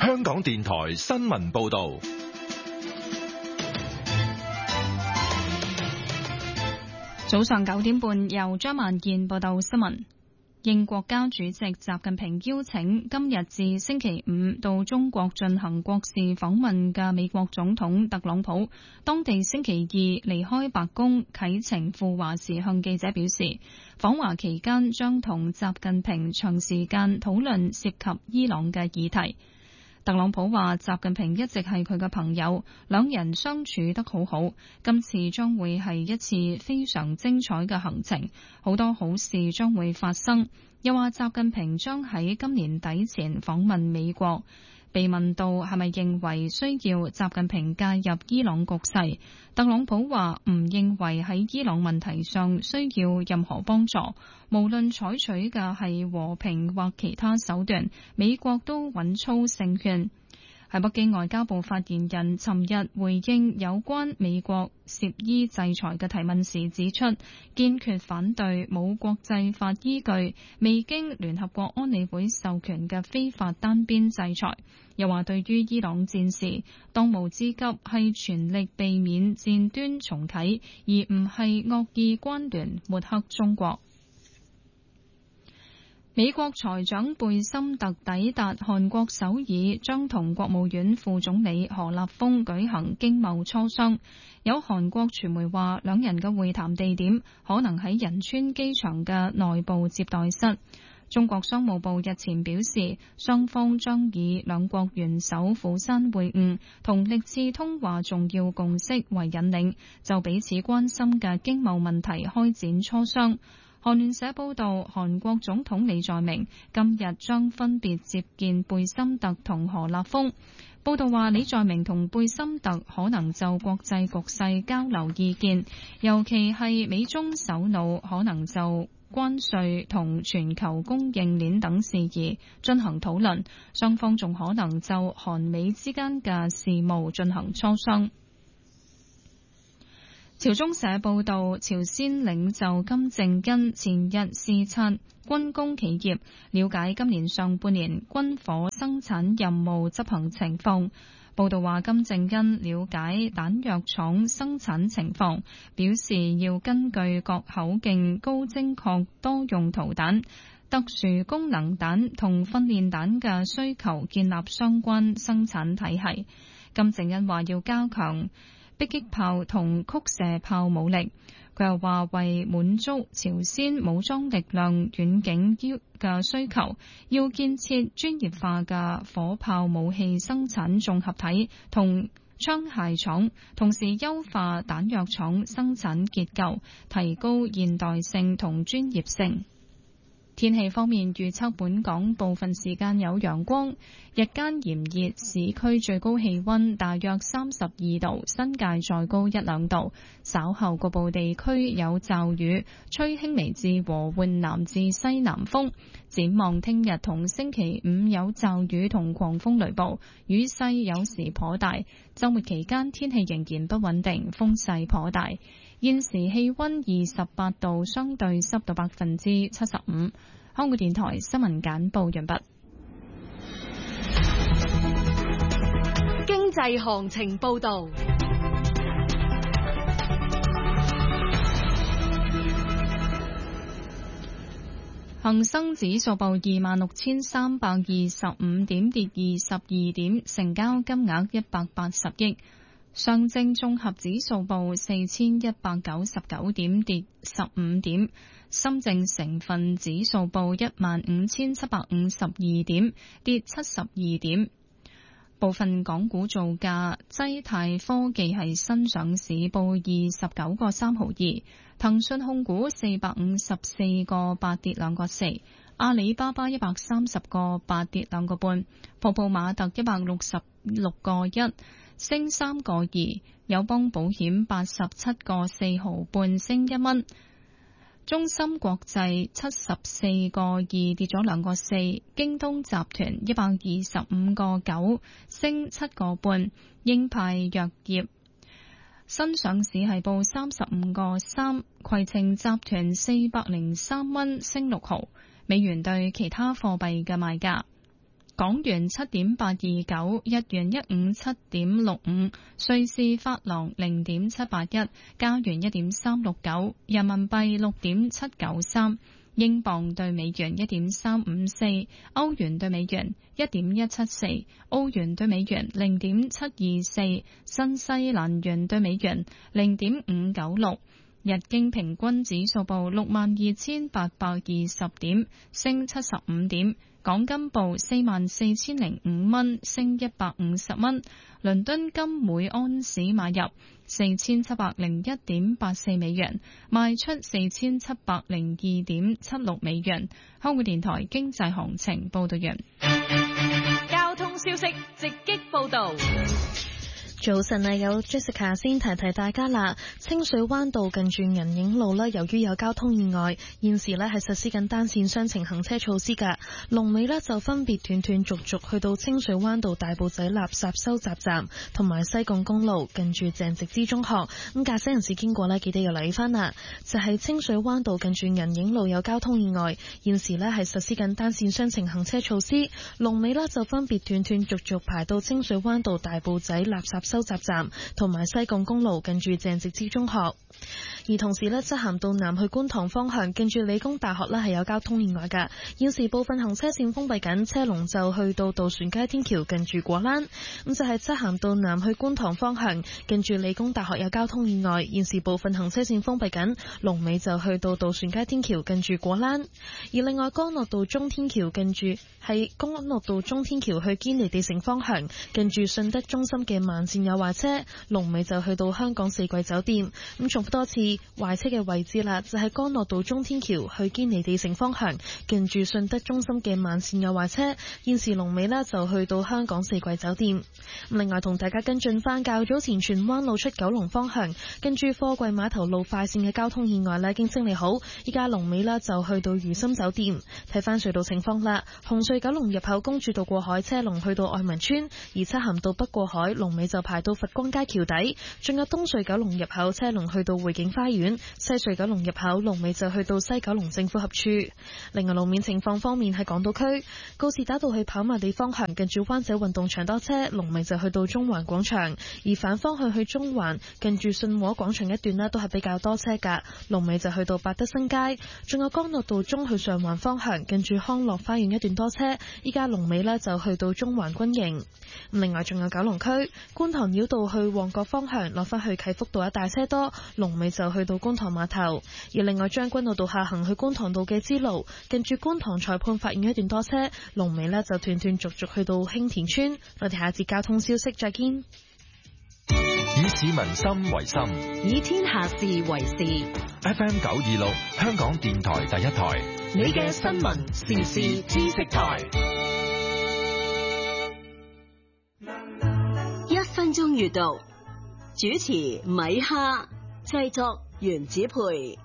香港電台新聞報道。 早上9點半，由張萬健報道新聞。應國家主席習近平邀請，今日至星期五到中國進行國事訪問嘅美國總統特朗普，當地星期二離開白宮啟程赴華時，向記者表示，訪華期間將同習近平長時間討論涉及伊朗嘅議題。特朗普話：習近平一直係佢嘅朋友，兩人相處得好好。今次將會係一次非常精彩嘅行程，好多好事將會發生。又話習近平將喺今年底前訪問美國。被問到係咪認為需要習近平介入伊朗局勢，特朗普話唔認為喺伊朗問題上需要任何幫助，無論採取嘅係和平或其他手段，美國都穩操勝券。喺北京，外交部發言人尋日回應有關美國涉伊制裁嘅提問時指出，堅決反對冇國際法依據、未經聯合國安理會授權嘅非法單邊制裁。又話對於伊朗戰事，當務之急係全力避免戰端重啟，而唔係惡意關聯抹黑中國。美國財長貝森特抵達韓國首爾，將同國務院副總理何立峰舉行經貿磋商。有韓國傳媒話，兩人嘅會談地點可能喺仁川機場嘅內部接待室。中國商務部日前表示，雙方將以兩國元首釜山會晤同歷次通話重要共識為引領，就彼此關心嘅經貿問題開展磋商。韓聯社報道，韓國總統李在明今日將分別接見貝森特同何立峰。報道話，李在明同貝森特可能就國際局勢交流意見，尤其係美中首腦可能就關稅同全球供應鏈等事宜進行討論，雙方仲可能就韓美之間嘅事務進行磋商。朝中社報道，朝鮮領袖金正恩前日視察軍工企業，了解今年上半年軍火生產任務執行情況。報道話，金正恩了解彈藥廠生產情況，表示要根據各口徑高精確多用途彈、特殊功能彈同訓練彈嘅需求，建立相關生產體系。金正恩話要加強迫擊炮同曲射炮武力。佢又話，為滿足朝鮮武裝力量遠景嘅需求，要建設專業化嘅火炮武器生產綜合體同槍械廠，同時優化彈藥廠生產結構，提高現代性同專業性。天氣方面，預測本港部分時間有陽光，日間炎熱，市區最高氣溫大約32度，新界再高1-2度。稍後局部地區有驟雨，吹輕微至和緩南至西南風。展望聽日同星期五有驟雨同狂風雷暴，雨勢有時頗大。週末期間天氣仍然不穩定，風勢頗大。現時氣溫28度，相對濕度75%。香港電台新聞簡報完畢。 經濟行情報道。 恒生指數報26,325點，跌22點，成交金額180億。上證綜合指數報4,199點，跌15點。深證成分指數報15,752點，跌72點。部分港股造價，濟泰科技係新上市，報29個3毫2。騰訊控股454個8，跌2個4。阿里巴巴130個8，跌2個半。泡泡瑪特166個1，升3個2。友邦保險87個4毫半，升1蚊。中芯國際74個2，跌咗2個4。京東集團125個9，升7個半。英派藥業新上市係報35個3。攜程集團403蚊，升6毫。美元對其他貨幣嘅賣價： 港元7.829，日元157.65，瑞士法郎0.781，加元1.369，人民幣6.793，英鎊對美元1.354，歐元對美元1.174，澳元對美元0.724，新西蘭元對美元0.596。日經平均指數報62,820點，升75點。港金報44,005蚊，升150蚊。倫敦金每安士買入4,701.84美元，賣出4,702.76美元。香港電台經濟行情報道完。 交通消息直擊報道。 早晨啊，有 Jessica 先提提大家啦。清水灣道近住銀影路啦，由於有交通意外，現時咧係實施緊單線雙程行車措施㗎。龍尾咧就分別斷斷續續去到清水灣道大埔仔垃圾收集站，同埋西貢公路近住鄭植之中學。咁駕駛人士經過咧，記得要留意翻啦。就係清水灣道近住銀影路有交通意外，現時咧係實施緊單線雙程行車措施。龍尾咧就分別斷斷續續排到清水灣道大埔仔垃圾收集站同埋西貢公路近住鄭植之中學。而同時呢，漆咸道南去觀塘方向近住理工大學呢係有交通意外㗎，現時部分行車線封閉緊，車龍就去到渡船街天橋近住果欄。咁就係漆咸道南去觀塘方向近住理工大學有交通意外，現時部分行車線封閉緊，龍尾就去到渡船街天橋近住果欄。而另外干諾道中天橋近住係干諾道中天橋去堅尼地城方向近住信德中心嘅慢線有壞車，龍尾就去到香港四季酒店。咁重複多次壞車嘅位置啦，就係干諾道中天橋去堅尼地城方向近住信德中心嘅慢線有壞車，現時龍尾呢就去到香港四季酒店。另外同大家跟進翻較早前荃灣路出九龍方向跟住貨櫃碼頭路快線嘅交通意外呢已經清理好，依家龍尾呢就去到如心酒店。睇翻隧道情況啦，紅隧九龍入口公主道過海車龍去到愛民村，而漆咸道北過海龍尾就排到佛光街橋底，仲有東隧九龍入口車龍去到匯景花園，西隧九龍入口龍尾就去到西九龍政府合署。另外路面情況方面，喺港島區告士打道去跑馬地方向近住灣仔運動場多車，龍尾就去到中環廣場，而反方向去中環近住信和廣場一段呢都係比較多車㗎，龍尾就去到百德新街。仲有干諾道中去上環方向近住康樂花園一段多車，依家龍尾呢就去到中環軍營。另外仲有九龍區觀塘繞道去旺角方向落返去啟福道一帶車多，龍尾就去到觀塘碼頭。而另外將軍澳道下行去觀塘道嘅支路近住觀塘裁判法院一段多車，龍尾呢就斷斷續續去到興田村。我哋下節交通消息再見。 以市民心為心， 以天下事為事。 FM 926香港電台第一台， 你嘅新聞時事知識台。1分鐘閱讀，主持米哈，製作原子培。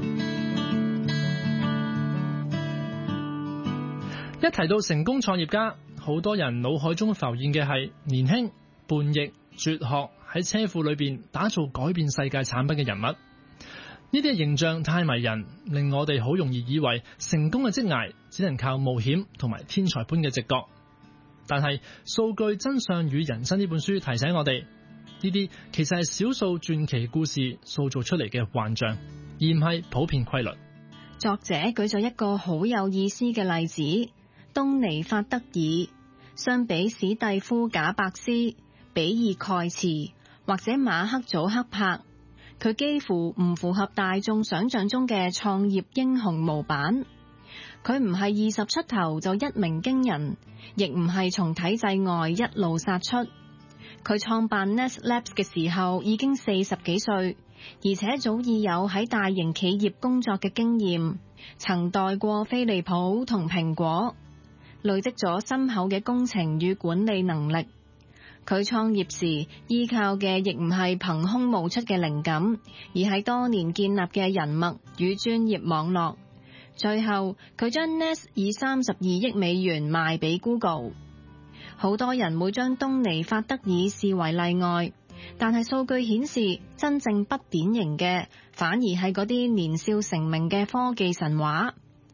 一提到成功創業家，好多人腦海中浮現嘅係年輕、叛逆、絕學，喺車庫裏邊打造改變世界產品嘅人物。呢啲形象太迷人，令我哋好容易以為成功嘅職涯只能靠冒險同埋天才般嘅直覺。但係《數據真相與人生》呢本書提醒我哋，呢啲其實係少數傳奇故事塑造出嚟嘅幻象，而唔係普遍規律。 作者舉咗一個好有意思嘅例子，東尼法德爾。相比史蒂夫賈伯斯、比爾蓋茨或者馬克祖克柏，佢幾乎唔符合大眾想象中嘅創業英雄模板。佢唔係20出頭就一鳴驚人，亦唔係從體制外一路殺出。佢創辦 Nest Labs 嘅時候已經40幾歲，而且早已有喺大型企業工作嘅經驗，曾代過飛利浦同蘋果，累積咗深厚嘅工程與管理能力。佢創業時依靠嘅亦唔係憑空冒出嘅靈感，而係多年建立嘅人脈與專業網絡。最後佢將 Nest 以32億美元賣俾 Google。 好多人會將東尼法德爾視為例外，但係數據顯示真正不典型嘅反而係嗰啲年少成名嘅科技神話。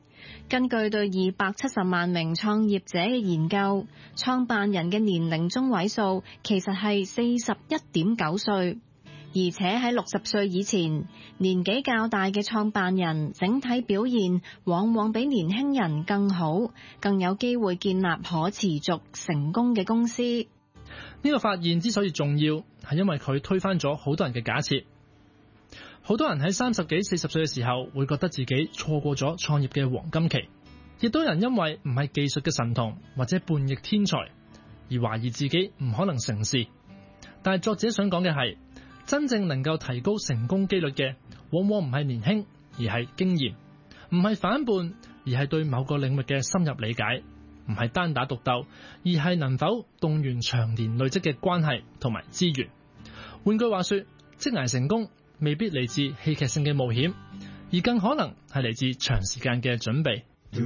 根據對270萬名創業者嘅研究，創辦人嘅年齡中位數其實係41.9歲，而且喺60歲以前，年紀較大嘅創辦人整體表現往往比年輕人更好，更有機會建立可持續成功嘅公司。 呢個發現之所以重要，係因為佢推翻咗好多人嘅假設。好多人喺30幾、40歲嘅時候會覺得自己錯過咗創業嘅黃金期，亦都有人因為唔係技術嘅神童或者叛逆天才而懷疑自己唔可能成事。但係作者想講嘅係，真正能夠提高成功機率嘅，往往唔係年輕，而係經驗；唔係反叛，而係對某個領域嘅深入理解；唔係單打獨鬥，而係能否動員長年累積嘅關係同埋資源。換句話說，職涯成功未必嚟自戲劇性嘅冒險，而更可能係嚟自長時間嘅準備。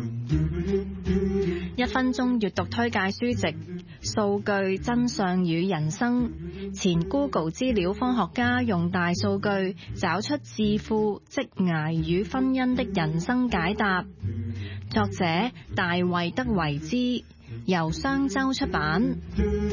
1分鐘閱讀推介書籍《數據真相與人生》，前 Google 資料科學家用大數據找出致富、職涯與婚姻的人生解答。作者大衛德維茲，由商周出版。